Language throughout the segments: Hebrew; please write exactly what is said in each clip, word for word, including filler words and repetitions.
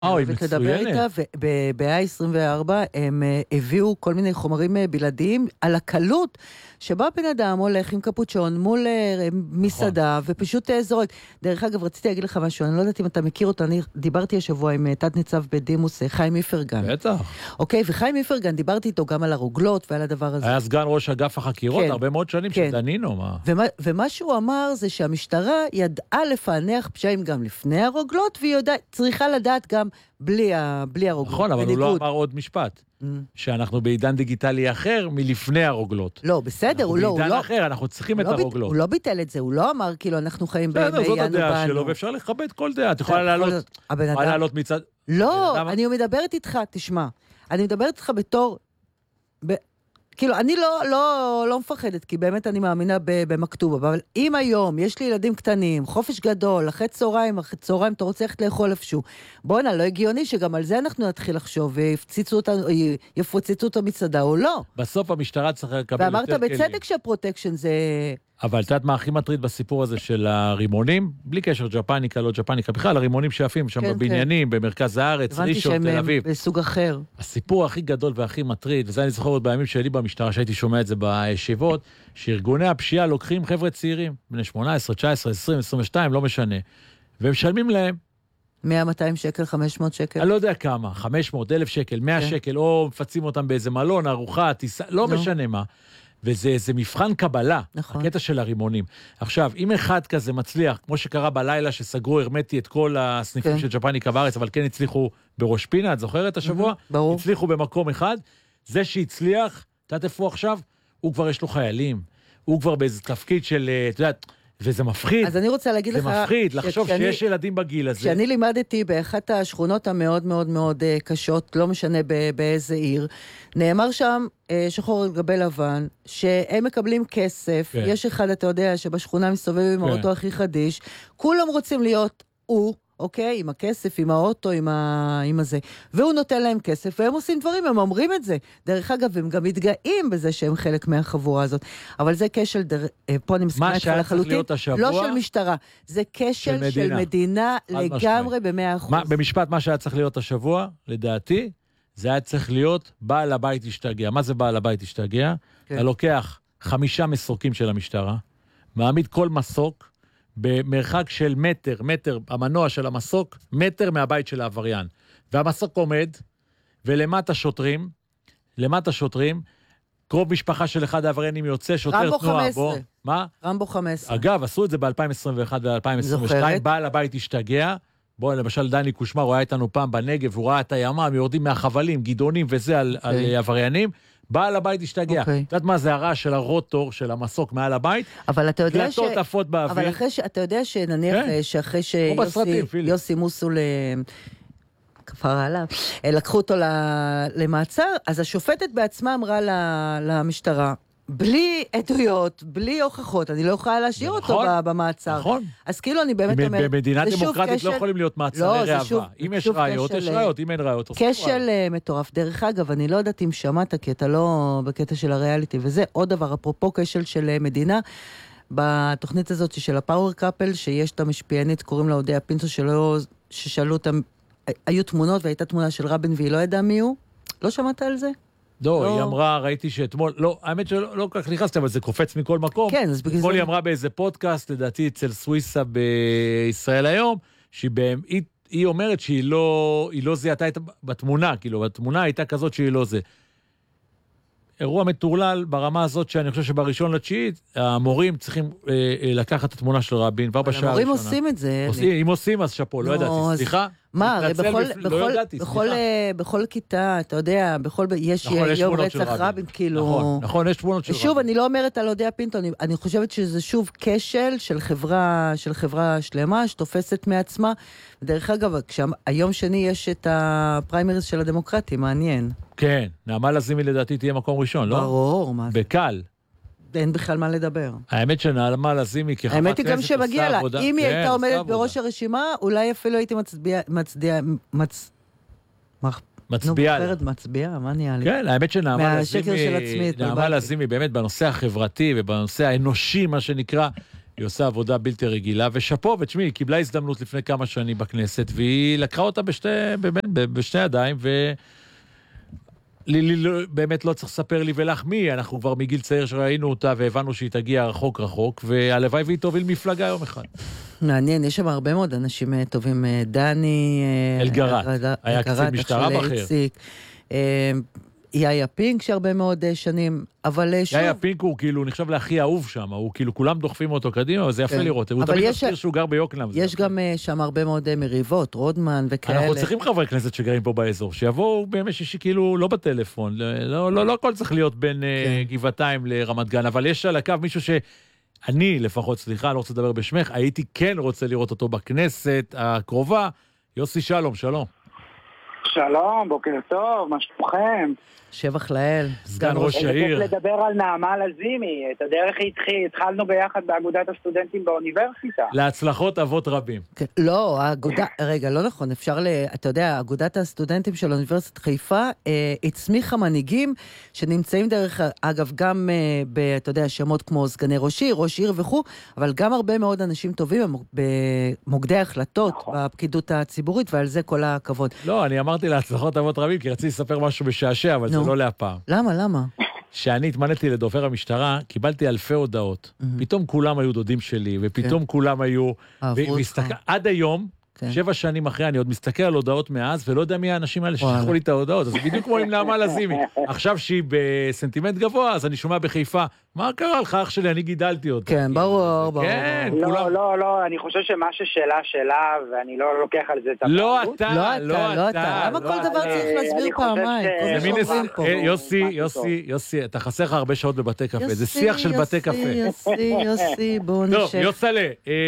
אה, היא מצוינת. ב-איי עשרים וארבע הם הביאו כל מיני חומרים בלעדיים על הקלות שבה בן אדם הולך עם קפוצ'ון מול מסעדה ופשוט זורק. דרך אגב, רציתי להגיד לך משהו, אני לא יודעת אם אתה מכיר אותו, אני דיברתי השבוע עם תת ניצב בדימוס, חיים איפרגן. בטח. אוקיי, וחיים איפרגן, דיברתי איתו גם על הרוגלות ועל הדבר הזה. היה סגן ראש אגף החקירות, הרבה מאוד שנים שדנינו, מה? ומה שהוא אמר זה שהמשטרה ידעה לפענח פשעים גם לפני הרוגלות, והיא צריכה לדעת גם בלי הרוגלות. נכון, אבל הוא לא אמר עוד משפט. שאנחנו בעידן דיגיטלי אחר מלפני הרוגלות. לא, בסדר, הוא לא... אנחנו בעידן אחר, אנחנו צריכים את הרוגלות. הוא לא ביטל את זה, הוא לא אמר כאילו אנחנו חיים בימי ינו בנו. זאת הדעה שלו, ואפשר לכבד כל דעה. את יכולה לעלות מצד... לא, אני מדברת איתך, תשמע, אני מדברת איתך בתור... כאילו, אני לא, לא, לא מפחדת, כי באמת אני מאמינה במכתוב, אבל אם היום יש לי ילדים קטנים, חופש גדול, אחרי צהריים, אחרי צהריים, אתה רוצה ללכת לאכול איפשהו. בוא'נה, לא הגיוני שגם על זה אנחנו נתחיל לחשוב, ויפציצו אותנו, יפוצצו את המצדה, או לא. בסוף המשטרה צריך לקבל יותר כלים. ואמרת בצדק שהפרוטקשן זה... אבל את יודעת מה הכי מטריד בסיפור הזה של הרימונים? בלי קשר ג'פניקה, לא ג'פניקה, בכלל הרימונים שעפים שם כן, בבניינים, כן. במרכז הארץ, ראשון, תל אביב. בסוג אחר. הסיפור הכי גדול והכי מטריד, וזה אני זוכר עוד בימים שלי במשטרה, שהייתי שומע את זה בישיבות, שארגוני הפשיעה לוקחים חבר'ה צעירים, בני שמונה עשרה, תשע עשרה, עשרים, עשרים ושתיים, לא משנה, ומשלמים להם. מאה, מאתיים שקל, חמש מאות שקל? אני לא יודע כמה, חמש מאות, אלף שקל, מאה שקל, או מפצים אותם באיזה מלון, ארוחה, טיסה, לא משנה מה. וזה זה מבחן קבלה, נכון. הקטע של הרימונים. עכשיו, אם אחד כזה מצליח, כמו שקרה בלילה שסגרו הרמטי את כל הסניפים כן. של ג'פניקה בארץ, אבל כן הצליחו בראש פינה, את זוכרת השבוע? ברור. הצליחו במקום אחד, זה שהצליח, אתה יודעת איפה עכשיו? הוא כבר יש לו חיילים, הוא כבר באיזה תפקיד של, אתה יודעת, וזה מפחיד. אז אני רוצה להגיד לך... זה מפחיד, לחשוב שיש ילדים בגיל הזה. כשאני לימדתי באחת השכונות המאוד מאוד מאוד קשות, לא משנה באיזה עיר, נאמר שם שחור על גבי לבן, שהם מקבלים כסף, יש אחד, אתה יודע, שבשכונה מסתובב עם האוטו הכי חדיש, כולם רוצים להיות הוא, אוקיי, עם הכסף, עם האוטו, עם, ה... עם הזה. והוא נותן להם כסף, והם עושים דברים, הם אומרים את זה. דרך אגב, הם גם מתגאים בזה שהם חלק מהחבורה הזאת. אבל זה כשל, דר... פה אני מסכימה איתך לחלוטין, לא של משטרה. זה כשל של מדינה, של מדינה לגמרי במאה אחוז. מה, במשפט, מה שהיה צריך להיות השבוע, לדעתי, זה היה צריך להיות בעל הבית השתגע. מה זה בעל הבית השתגע? כן. אתה לוקח חמישה מסוקים של המשטרה, מעמיד כל מסוק, במרחק של מטר, מטר, המנוע של המסוק, מטר מהבית של העבריין. והמסוק עומד, ולמטה שוטרים, למטה שוטרים, קרוב משפחה של אחד העבריינים יוצא, שוטר תנועה. בוא, מה? רמבו חמש עשרה. אגב, עשו את זה ב-אלפיים עשרים ואחת ו-אלפיים עשרים ושתיים, בעל הבית השתגע, בוא, למשל דני קושמר, הוא היה איתנו פעם בנגב, הוא ראה את הימ"מ, יורדים מהחבלים, גידונים וזה על, okay. על עבריינים, בעל הבית השתגע. Okay. אתה יודעת מה זה הרעש של הרוטור, של המסוק מעל הבית? אבל אתה יודע ש... קלטות עפות באוויר. אבל אחרי ש... אתה יודע שנניח okay. שאחרי שיוסי יוסי מוסו ל... כפרה עליו, לקחו אותו למעצר, אז השופטת בעצמה אמרה למשטרה, בלי עדויות, בלי הוכחות, אני לא יכולה להשאיר אותו במעצר. נכון. אז כאילו אני באמת אומרת... במדינה דמוקרטית לא יכולים להיות מעצרי ראווה. אם יש ראיות, יש ראיות, אם אין ראיות. כשל מטורף. דרך אגב, אני לא יודעת אם שמעת, כי אתה לא בקטע של הריאליטי, וזה עוד דבר, אפרופו כשל של מדינה, בתוכנית הזאת של הפאוור קאפל, שיש את המשפיענית, קוראים לה אודיה פינטו, ששאלו אותם, היו תמונות, והייתה תמונה של רבין, והיא לא ידעה מי הוא. לא שמעת על זה? לא, היא אמרה, ראיתי שאתמול, לא, האמת שלא כל כך נכנסתי, אבל זה קופץ מכל מקום. כן, אז בגלל זה... אתמול היא אמרה באיזה פודקאסט, לדעתי אצל סוויסה בישראל היום, שהיא אומרת שהיא לא, היא לא זיהתה בתמונה, כאילו, בתמונה הייתה כזאת שהיא לא זה. אירוע מטורלל ברמה הזאת שאני חושב שבראשון לתשיעית, המורים צריכים אה, אה, לקחת את התמונה של רבין, כבר בשעה הראשונה. המורים עושים את זה. עושים, אם עושים, אז שפו, לא ידעתי, סליחה. מה, הרי בכל כיתה, אתה יודע, יש יום רצח רבין, כאילו... נכון, נכון, יש תמונות של רבין. שוב, אני לא אומרת על אודיה פינטו, אני חושבת שזה שוב כשל של חברה שלמה, שתופסת מעצמה. ודרך אגב, היום שני יש את הפריימריז של הדמוקרטים, מעניין. כן, נעמה לזימי לדעתי תהיה מקום ראשון, לא? ברור, מה זה? בקל. אין בכלל מה לדבר. האמת שנעמה לזימי כחברת האמת היא גם שמגיע לה. אם היא הייתה עומדת בראש הרשימה, אולי אפילו הייתי מצביעה, מצביעה, מצ... מצביעה. נו, בוחרת מצביעה, מה נהיה לי? כן, האמת שנעמה לזימי, נעמה לזימי באמת בנושא החברתי ובנושא האנושי, מה שנקרא, היא עושה עבודה בלתי רגילה, ושפו, ותשמעי, היא קיבלה הזדמנות לפני כמה שנים בכנסת, והיא לקחה אותה בשתי, בשתי ידיים, ו... לי, לי, באמת לא צריך לספר לי ולך מי, אנחנו כבר מגיל צעיר שראינו אותה, והבנו שהיא תגיע רחוק רחוק, והלוואי והיא תוביל מפלגה יום אחד. מעניין, יש שם הרבה מאוד אנשים טובים, דני... אלגרת, היה קצין משטרה בכיר. יאיה פינק שהרבה מאוד שנים, אבל שוב... יאיה פינק הוא כאילו נחשב להכי אהוב שם, הוא כאילו כולם דוחפים אותו קדימה, אבל זה יפה לראות, הוא תמיד מזכיר שהוא גר ביוקנעם. יש גם שם הרבה מאוד מריבות, רודמן וכאלה. אנחנו צריכים חברי כנסת שגרים פה באזור, שיבואו בימי שישי כאילו לא בטלפון, לא הכל צריך להיות בין גבעתיים לרמת גן, אבל יש על הקו מישהו שאני לפחות, סליחה, לא רוצה לדבר בשמך, הייתי כן רוצה לראות אותו בכנסת הקרובה, יוסי שלום, שלום. שלום, בוקר טוב, מה שלומכם? שבח לאל, סגן ראש העיר. צריך לדבר על נעמה לזימי, את הדרך התחיל, התחלנו ביחד באגודת הסטודנטים באוניברסיטה. להצלחות אבות רבים. לא, האגודה, רגע, לא נכון, אפשר ל... אתה יודע, אגודת הסטודנטים של אוניברסיטת חיפה אה, הצמיחה מנהיגים שנמצאים דרך, אגב, גם אה, ב, אתה יודע, שמות כמו סגני ראש עיר, ראש עיר וכו', אבל גם הרבה מאוד אנשים טובים במוקדי החלטות בפקידות הציבורית, ועל זה כל הכבוד. לא, אני אמרתי להצלחות אבות רבים, כי רציתי לספר משהו בשעשע, אבל זה לא להפעם. למה, למה? שאני התמניתי לדובר המשטרה, קיבלתי אלפי הודעות. פתאום כולם היו דודים שלי, ופתאום כולם היו... עד היום, שבע שנים אחרי, אני עוד מסתכל על הודעות מאז, ולא יודע מי האנשים האלה ששלחו לי את ההודעות. אז בדיוק כמו עם נעמה לזימי. עכשיו שהיא בסנטימנט גבוה, אז אני שומע בחיפה, מה קרה לך, אח שלי? אני גידלתי אותה. כן, ברור, ברור. לא, לא, לא, אני חושב שמה ששאלה שאלה, ואני לא לוקח על זה את הפעם. לא אתה, לא אתה, לא אתה. למה כל דבר צריך להסביר פעמיים? יוסי, יוסי, יוסי, אתה חסר לך הרבה שעות בבתי קפה. זה שיח של בתי קפה. יוסי, יוסי, בואו נשב. טוב, יוסלה,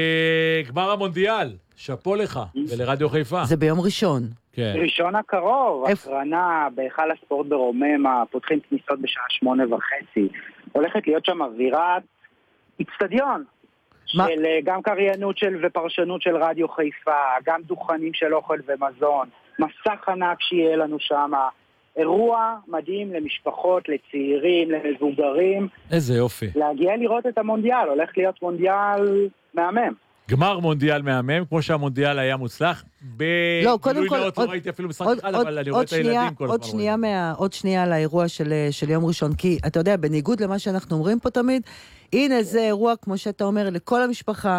גמר המונדיאל. שפו לך, ולרדיו חיפה. זה ביום ראשון. כן. ראשון הקרוב, הקרנה בהיכל הספורט ברוממה, פותחים כניסות בשעה שמונה וחצי. הולכת להיות שם אווירת אצטדיון. של גם קריינות של ופרשנות של רדיו חיפה, גם דוכנים של אוכל ומזון, מסך ענק שיהיה לנו שם. אירוע מדהים למשפחות, לצעירים, למבוגרים. איזה יופי. להגיע לראות את המונדיאל, הולך להיות מונדיאל מהמם. גמר מונדיאל מהמם, כמו שהמונדיאל היה מוצלח. לא, קודם כל, לא ראיתי אפילו משחק אחד, אבל אני רואה את הילדים כל הזמן. עוד שנייה על האירוע של יום ראשון, כי אתה יודע, בניגוד למה שאנחנו אומרים פה תמיד, הנה זה אירוע, כמו שאתה אומר, לכל המשפחה,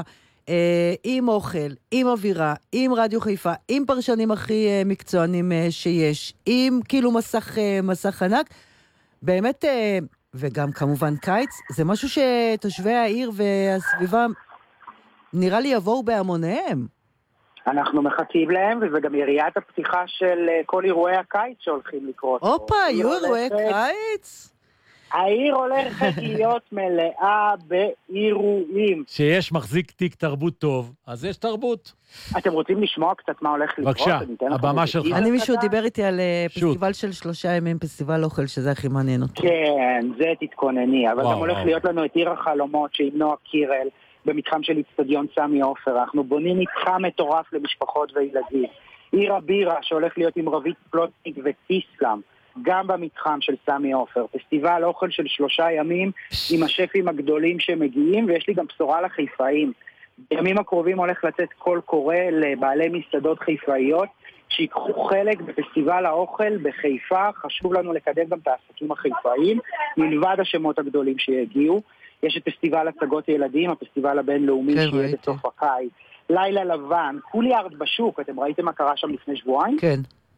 עם אוכל, עם אווירה, עם רדיו חיפה, עם פרשנים הכי מקצוענים שיש, עם כאילו מסך ענק, באמת, וגם כמובן קיץ, זה משהו שתושבי העיר והסביבה נראה לי יבואו בהמוניהם. אנחנו מחכים להם, וזה גם יריית הפתיחה של כל אירועי הקיץ שהולכים לקרות. אופה, יהיו אירועי קיץ? העיר הולכת להיות מלאה באירועים. שיש מחזיק תיק תרבות טוב, אז יש תרבות. אתם רוצים לשמוע קצת מה הולך לקרות? בבקשה, הבמה שלך. אני מישהו דיבר איתי על פסטיבל של שלושה ימים, פסטיבל אוכל, שזה הכי מעניין אותי. כן, זה תתכונני, אבל גם הולך להיות לנו את עיר החלומות, שעם נועה קירל, במתחם של אצטדיון סמי עופר. אנחנו בונים מתחם מטורף למשפחות וילדים. עיר הבירה שהולך להיות עם רבית פלוטניק וטיסלם, גם במתחם של סמי עופר. פסטיבל אוכל של שלושה ימים עם השפים הגדולים שמגיעים, ויש לי גם בשורה לחיפאים. בימים הקרובים הולך לצאת קול קורא לבעלי מסעדות חיפאיות, שיקחו חלק בפסטיבל האוכל בחיפה. חשוב לנו לקדם גם את העסקים החיפאיים, מלבד השמות הגדולים שיגיעו. יש את פסטיבל הצגות ילדים, הפסטיבל הבינלאומי כן, שיהיה בסוף הקיץ. לילה לבן, קוליארד בשוק, אתם ראיתם מה קרה שם לפני שבועיים? כן.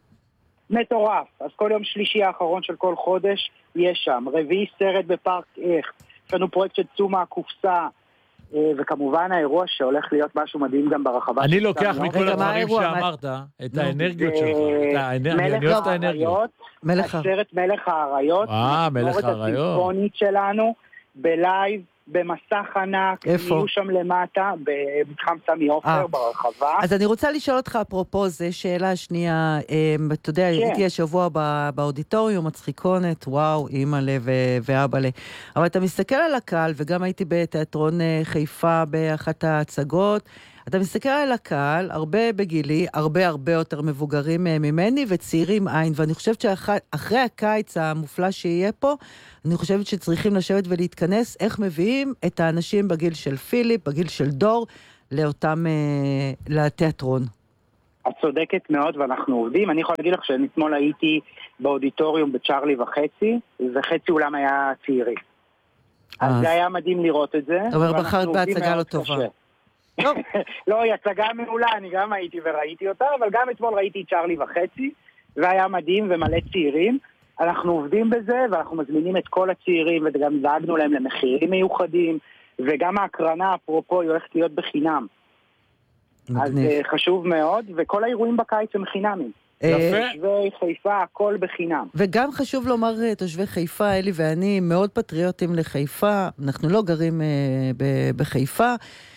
מטורף. אז כל יום שלישי האחרון של כל חודש יש שם. רביעי סרט בפארק איך. יש לנו פרויקט של צומה הקופסה, וכמובן האירוע שהולך להיות משהו מדהים גם ברחבה. אני לוקח מכל הדברים שאמרת, את האנרגיות שלך. מלך האריות. הסרט מלך האריות. אה, מלך האריות. הסימפונית שלנו. בלייב, במסך ענק, יהיו שם למטה, במתחם סמי עופר, ברחבה. אז אני רוצה לשאול אותך, אפרופו, זה שאלה שנייה, אתה יודע, הייתי השבוע באודיטוריום, מצחיקונת, וואו, אימא לב ואבא לב. אבל אתה מסתכל על הקהל, וגם הייתי בתיאטרון חיפה באחת ההצגות, אתה מסתכל על הקהל, הרבה בגילי, הרבה הרבה יותר מבוגרים ממני, וצעירים עין, ואני חושבת שאחרי הקיץ המופלא שיהיה פה, אני חושבת שצריכים לשבת ולהתכנס, איך מביאים את האנשים בגיל של פיליפ, בגיל של דור, לאותם, לתיאטרון. את צודקת מאוד, ואנחנו עובדים. אני יכולה להגיד לך שאני אתמול הייתי באודיטוריום בצ'רלי וחצי, וחצי אולם היה צעירי. אז זה היה מדהים לראות את זה. אתה אומר, בחרת בהצגה לא טובה. לא, היא הצגה מעולה, אני גם הייתי וראיתי אותה, אבל גם אתמול ראיתי צ'רלי וחצי, והיה מדהים ומלא צעירים. אנחנו עובדים בזה, ואנחנו מזמינים את כל הצעירים, וגם דאגנו להם למחירים מיוחדים, וגם ההקרנה, אפרופו, היא הולכת להיות בחינם. אז חשוב מאוד, וכל האירועים בקיץ הם חינמים. תושבי חיפה, הכל בחינם. וגם חשוב לומר, תושבי חיפה, אלי ואני, מאוד פטריוטים לחיפה, אנחנו לא גרים בחיפה,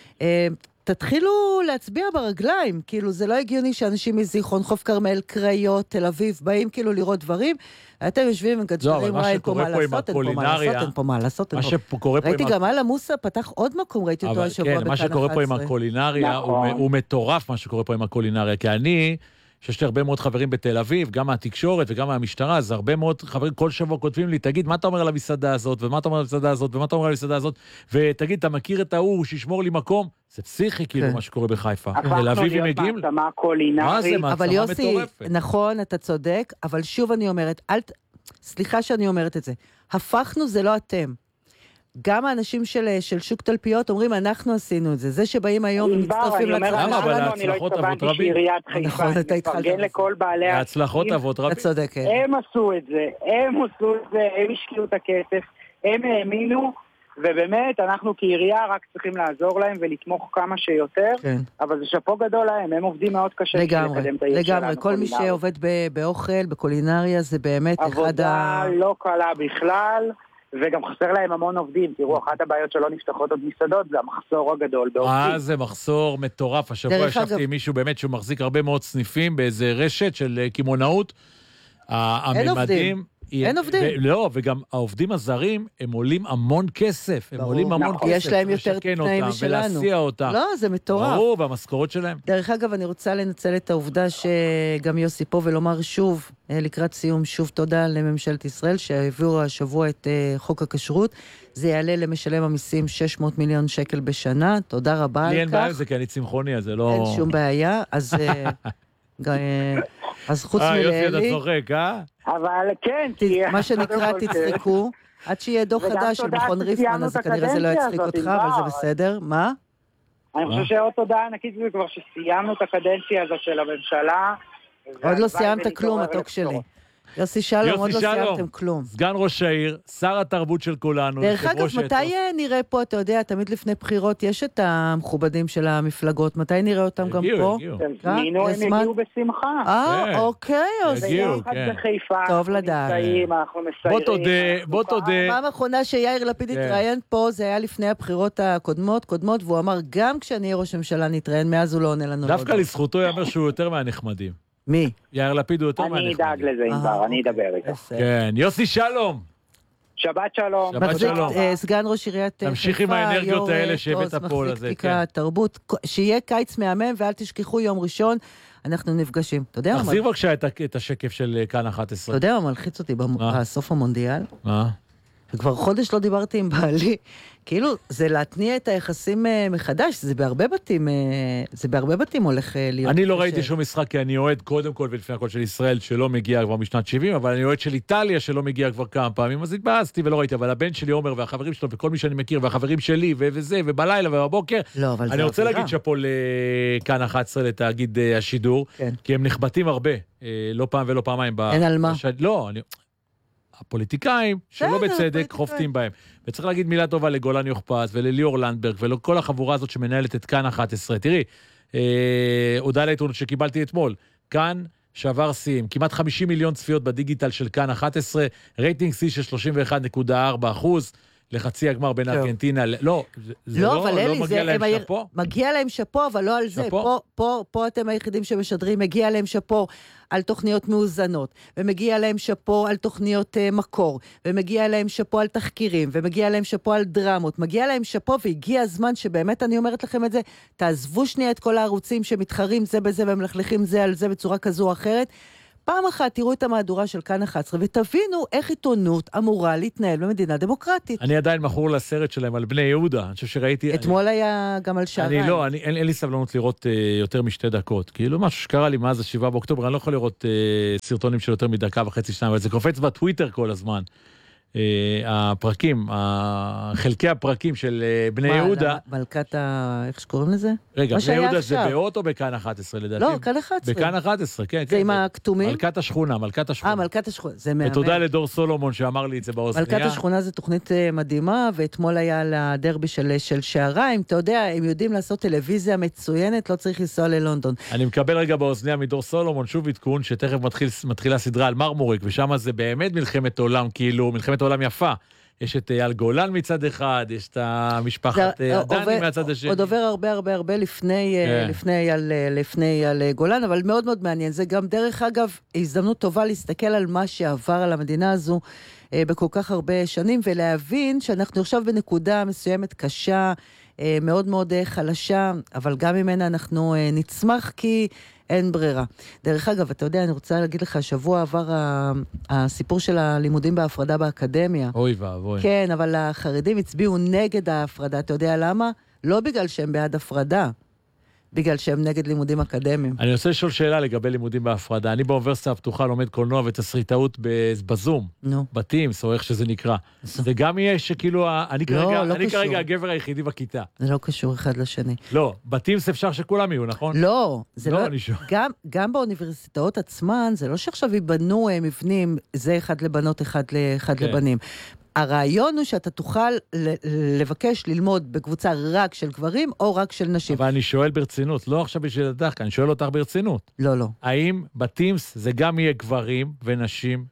תתחילו להצביע ברגליים, כאילו זה לא הגיוני שאנשים מזיכרון, חוף כרמל, קריות, תל אביב, באים כאילו לראות דברים, אתם יושבים וגדשרים, מה שקורה פה עם הקולינריה, אין פה מה לעשות, מה שקורה פה עם... ראיתי גם על המוסה, פתח עוד מקום, ראיתי אותו השבוע בכאן אחת עשרה. מה שקורה פה עם הקולינריה, הוא מטורף מה שקורה פה עם הקולינריה, כי אני... שיש לי הרבה מאוד חברים בתל אביב, גם מהתקשורת וגם מהמשטרה, אז הרבה מאוד חברים כל שבוע כותבים לי, תגיד, מה אתה אומר על המסעדה הזאת, ומה אתה אומר על המסעדה הזאת, ומה אתה אומר על המסעדה הזאת, ותגיד, אתה מכיר את ההוא, שישמור לי מקום? זה פסיכי, כאילו, מה שקורה בחיפה. תל אביב הם מגיעים... מה זה, מעצמה מטורפת. נכון, אתה צודק, אבל שוב אני אומרת, סליחה שאני אומרת את זה, הפכנו זה לא אתם. גם האנשים של, של שוק תלפיות אומרים, אנחנו עשינו את זה. זה שבאים היום ומצטרפים לצלחת. למה? אבל ההצלחות אבות רבים. נכון, אתה התחלת. לכל בעלי... ההצלחות אבות רבים. אתה צודק. הם עשו את זה, הם עשו את זה, הם השקיעו את הכסף, הם האמינו, ובאמת אנחנו כעירייה רק צריכים לעזור להם ולתמוך כמה שיותר, אבל זה שפו גדול להם, הם עובדים מאוד קשה. לגמרי, לגמרי. כל מי שעובד באוכל, בקולינריה, זה באמת אחד ה... עבודה לא קלה בכלל. וגם חסר להם המון עובדים. תראו, אחת הבעיות שלא נפתחות עוד מסעדות, זה המחסור הגדול בעובדים. אה, זה מחסור מטורף. השבוע ישבתי עם מישהו באמת שהוא מחזיק הרבה מאוד סניפים באיזה רשת של כימונאות. אין עובדים. אין עובדים. לא, וגם העובדים הזרים, הם עולים המון כסף. הם עולים המון כסף. יש להם יותר תנאים משלנו. ולהסיע אותם. לא, זה מטורף. ברור, והמשכורות שלהם. דרך אגב, אני רוצה לנצל את העובדה שגם יוסי פה ולומר שוב, לקראת סיום, שוב תודה לממשלת ישראל, שהעבירו השבוע את חוק הכשרות. זה יעלה למשלם המיסים שש מאות מיליון שקל בשנה. תודה רבה על כך. לי אין בעיה, זה כי אני צמחוני, אז זה לא... אין שום בעיה. אז... אז חוץ מלאלי... יוסי, אתה צוחק, אה? אבל כן, מה שנקרא תצחקו, עד שיהיה דוח חדש של מכון ריפמן, אז כנראה זה לא יצחיק אותך, אבל זה בסדר. מה? אני חושב שעוד תודה ענקית זה כבר שסיימנו את הקדנציה הזאת של הממשלה. עוד לא סיימת כלום, התוק שלי. יוסי שלום, עוד לא סיימתם כלום. סגן ראש העיר, שר התרבות של כולנו. דרך אגב, מתי נראה פה, אתה יודע, תמיד לפני בחירות, יש את המכובדים של המפלגות, מתי נראה אותם גם פה? הגיעו, הגיעו. הם הגיעו בשמחה. אה, אוקיי, יוסי. טוב לדעת. בוא תודה, בוא תודה. פעם האחרונה שיאיר לפיד התראיין פה, זה היה לפני הבחירות הקודמות, קודמות, והוא אמר, גם כשאני אהיה ראש הממשלה נתראיין, מאז הוא לא עונה לנו. דווקא לזכותו יאמר שהוא יותר מהנחמדים. מי? יאיר לפיד הוא יותר מהנחמדים. אני אדאג לזה, אינבר, אני אדבר איתו. כן, יוסי שלום. שבת שלום. שבת שלום. סגן ראש עיריית חיפה, תמשיך עם האנרגיות האלה שהבאת פה לזה. תרבות, שיהיה קיץ מהמם, ואל תשכחו יום ראשון, אנחנו נפגשים. תחזיר בבקשה את השקף של כאן אחת עשרה. אתה יודע מה מלחיץ אותי בסוף המונדיאל? מה? וכבר חודש לא דיברתי עם בעלי, כאילו, זה להתניע את היחסים מחדש, זה בהרבה בתים, זה בהרבה בתים הולך להיות. אני לא ראיתי שום משחק, כי אני אוהד קודם כל ולפני הכל של ישראל, שלא מגיע כבר משנת שבעים, אבל אני אוהד של איטליה, שלא מגיע כבר כמה פעמים, אז התבאסתי ולא ראיתי, אבל הבן שלי עומר והחברים שלו, וכל מי שאני מכיר, והחברים שלי, וזה, ובלילה ובבוקר, לא, אבל אני רוצה להגיד שפה לכאן אחת עשרה לתאגיד השידור, כי הם נחבטים הרבה, לא פעם ולא פעמיים. אין על מה. לא, אני... הפוליטיקאים, שלא בצדק, חופטים בהם. וצריך להגיד מילה טובה לגולן יוחפז, ולליאור לנדברג, ולכל החבורה הזאת שמנהלת את כאן אחת עשרה. תראי, אה, הודעה לעיתונות שקיבלתי אתמול, כאן שבר שיאים, כמעט חמישים מיליון צפיות בדיגיטל של כאן אחת עשרה, רייטינג שיא של שלושים ואחת נקודה ארבע אחוז, לחצי הגמר בין ארגנטינה, לא, זה לא מגיע להם שפו? מגיע להם שפו, אבל לא על זה. פה אתם היחידים שמשדרים, מגיע להם שפו על תוכניות מאוזנות, ומגיע להם שפו על תוכניות מקור, ומגיע להם שפו על תחקירים, ומגיע להם שפו על דרמות, מגיע להם שפו, והגיע הזמן שבאמת אני אומרת לכם את זה, תעזבו שנייה את כל הערוצים שמתחרים זה בזה, ומלכלכים זה על זה בצורה כזו או אחרת, פעם אחת תראו את המהדורה של כאן אחת עשרה, ותבינו איך עיתונות אמורה להתנהל במדינה דמוקרטית. אני עדיין מכור לסרט שלהם על בני יהודה, אני חושב שראיתי... אתמול היה גם על שעריים. אני לא, אני, אין, אין לי סבלנות לראות uh, יותר משתי דקות. כאילו משהו שקרה לי מאז השבעה באוקטובר, אני לא יכול לראות uh, סרטונים של יותר מדקה וחצי שניים, אבל זה קופץ בטוויטר כל הזמן. Uh, הפרקים, חלקי הפרקים של uh, בני מה, יהודה. מלכת ה... איך שקוראים לזה? רגע, בני יהודה עכשיו. זה באות או בכאן אחת עשרה לדעתי? לא, כאן אחת עשרה. בכאן אחת עשרה, כן. זה כן, עם זה... הכתומים? מלכת השכונה, מלכת השכונה. אה, מלכת השכונה, זה מהמם. ותודה לדור סולומון שאמר לי את זה באוזניה. מלכת השכונה זה תוכנית מדהימה, ואתמול היה לדרבי של, של שעריים. אתה יודע, הם יודעים לעשות טלוויזיה מצוינת, לא צריך לנסוע ללונדון. אני מקבל רגע באוזניה מדור סולומון, שוב עדכון, שתכף מתחיל, מתחילה סדרה על מרמורק, ושם זה באמת מלחמת עולם, כאילו, מלחמת עולם יפה. יש את אייל גולן מצד אחד, יש את המשפחת עדני מהצד השני. עוד עובר הרבה הרבה הרבה לפני אייל גולן, אבל מאוד מאוד מעניין. זה גם דרך אגב הזדמנות טובה להסתכל על מה שעבר על המדינה הזו בכל כך הרבה שנים, ולהבין שאנחנו עכשיו בנקודה מסוימת קשה, מאוד מאוד חלשה, אבל גם ממנה אנחנו נצמח כי אין ברירה. דרך אגב, אתה יודע, אני רוצה להגיד לך, השבוע עבר הסיפור של הלימודים בהפרדה באקדמיה. אוי ואבוי. כן, אבל החרדים הצביעו נגד ההפרדה. אתה יודע למה? לא בגלל שהם בעד הפרדה, בגלל שהם נגד לימודים אקדמיים. אני רוצה לשאול שאלה לגבי לימודים בהפרדה. אני באוניברסיטה הפתוחה לומד קולנוע ותסריטאות בזום, בטימס, או איך שזה נקרא. זה גם יהיה שכאילו, אני כרגע הגבר היחידי בכיתה. זה לא קשור אחד לשני. לא, בטימס אפשר שכולם יהיו, נכון? לא, זה לא, גם באוניברסיטאות עצמן, זה לא שעכשיו ייבנו מבנים, זה אחד לבנות, אחד לבנים. הרעיון הוא שאתה תוכל לבקש ללמוד בקבוצה רק של גברים או רק של נשים. אבל אני שואל ברצינות, לא עכשיו בשביל לדחק, אני שואל אותך ברצינות. לא, לא. האם בטימס זה גם יהיה גברים ונשים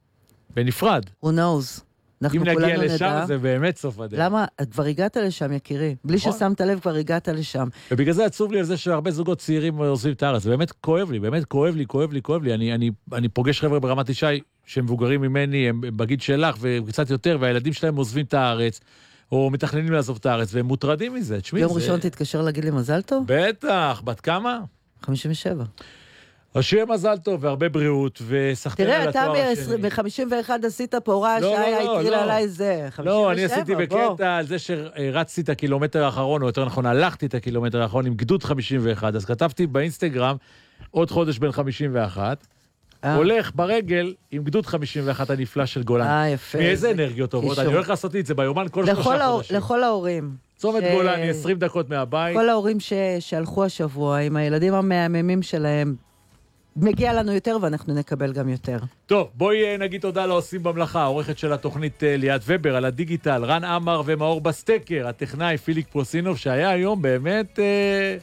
בנפרד? Who knows? אם נגיע לשם זה באמת סוף הדרך. למה? כבר הגעת לשם, יקירי. בלי ששמת לב כבר הגעת לשם. ובגלל זה עצוב לי על זה שהרבה זוגות צעירים עוזבים את הארץ. זה באמת כואב לי, באמת כואב לי, כואב לי, כואב לי. אני, אני, אני פוגש חבר'ה ברמת ישי שהם מבוגרים ממני, הם בגיל שלך וקצת יותר, והילדים שלהם עוזבים את הארץ, או מתכננים לעזוב את הארץ, והם מוטרדים מזה. יום ראשון תתקשר להגיד לי מזל טוב? בטח, בת כמה? חמישים ושבע. שיהיה מזל טוב והרבה בריאות, וסחטן על התואר השני. תראה, אתה ב-חמישים ואחת עשית פה רעש, היה התחיל עליי זה. לא, אני עשיתי בקטע על זה שרצתי את הקילומטר האחרון, או יותר נכון, הלכתי את הקילומטר האחרון עם גדוד חמישים ואחת, אז כתבתי באינסטגרם, עוד חודש בין חמישים ואחת, הולך ברגל עם גדוד חמישים ואחת הנפלא של גולן. אה, יפה. מאיזה אנרגיות טובות, אני הולך לעשות לי את זה ביומן כל שלושה חודשים. לכל ההורים. צומת גולן, עשרים דקות מהבית. כל ההורים שהלכו השבוע עם הילדים המהממים שלהם, מגיע לנו יותר ואנחנו נקבל גם יותר. טוב, בואי נגיד תודה לעושים במלאכה, העורכת של התוכנית ליאת ובר, על הדיגיטל, רן אמר ומאור בסטקר, הטכנאי פיליק פרוסינוב, שהיה היום באמת אה,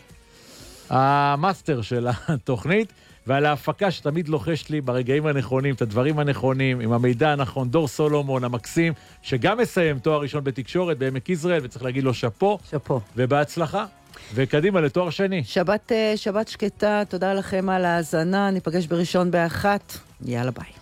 המאסטר של התוכנית, ועל ההפקה שתמיד לוחש לי ברגעים הנכונים, את הדברים הנכונים, עם המידע הנכון, דור סולומון המקסים, שגם מסיים תואר ראשון בתקשורת בעמק יזרעאל, וצריך להגיד לו שפו, שפו. ובהצלחה. וקדימה לתואר שני. שבת, שבת שקטה, תודה לכם על ההאזנה, ניפגש בראשון באחת, יאללה ביי.